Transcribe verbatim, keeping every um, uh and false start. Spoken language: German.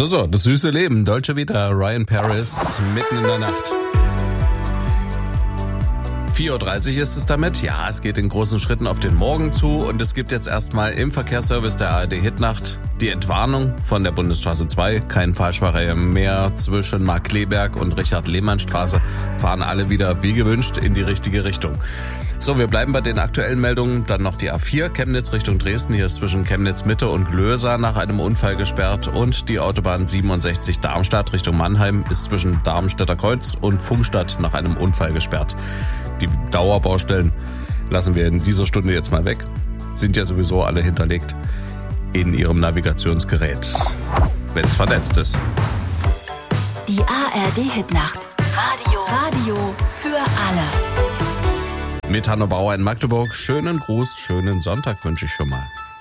So, so, das süße Leben. Dolce Vita, Ryan Paris, mitten in der Nacht. vier Uhr dreißig ist es damit. Ja, es geht in großen Schritten auf den Morgen zu und es gibt jetzt erstmal im Verkehrsservice der A R D Hitnacht die Entwarnung von der Bundesstraße zwei. Kein Falschverkehr mehr zwischen Markkleeberg und Richard-Lehmann-Straße. Fahren alle wieder wie gewünscht in die richtige Richtung. So, wir bleiben bei den aktuellen Meldungen. Dann noch die A vier, Chemnitz Richtung Dresden. Hier ist zwischen Chemnitz Mitte und Glöser nach einem Unfall gesperrt. Und die Autobahn siebenundsechzig Darmstadt Richtung Mannheim ist zwischen Darmstädter Kreuz und Pfungstadt nach einem Unfall gesperrt. Die Dauerbaustellen lassen wir in dieser Stunde jetzt mal weg. Sind ja sowieso alle hinterlegt in Ihrem Navigationsgerät, wenn es vernetzt ist. Die A R D-Hitnacht. Radio. Radio für alle. Mit Hanno Bauer in Magdeburg. Schönen Gruß, schönen Sonntag wünsche ich schon mal.